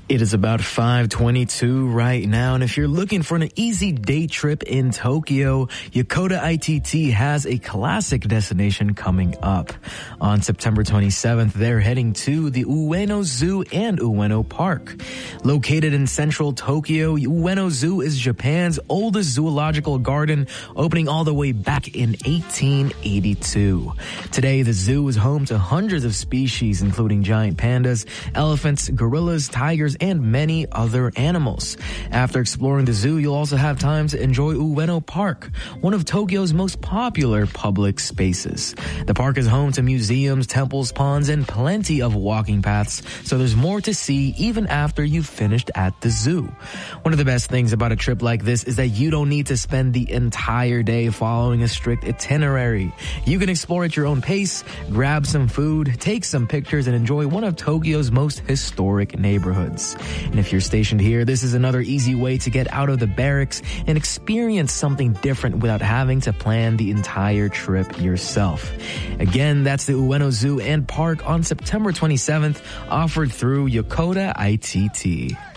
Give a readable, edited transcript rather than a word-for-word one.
It is about 5:22 right now, and if you're looking for an easy day trip in Tokyo, Yokota ITT has a classic destination coming up. On September 27th, they're heading to the Ueno Zoo and Ueno Park. Located in central Tokyo, Ueno Zoo is Japan's oldest zoological garden, opening all the way back in 1882. Today, the zoo is home to hundreds of species, including giant pandas, elephants, gorillas, tigers, and many other animals. After exploring the zoo, you'll also have time to enjoy Ueno Park, one of Tokyo's most popular public spaces. The park is home to museums, temples, ponds, and plenty of walking paths, so there's more to see even after you've finished at the zoo. One of the best things about a trip like this is that you don't need to spend the entire day following a strict itinerary. You can explore at your own pace, grab some food, take some pictures, and enjoy one of Tokyo's most historic neighborhoods. And if you're stationed here, this is another easy way to get out of the barracks and experience something different without having to plan the entire trip yourself. Again, that's the Ueno Zoo and Park on September 27th, offered through Yokota ITT.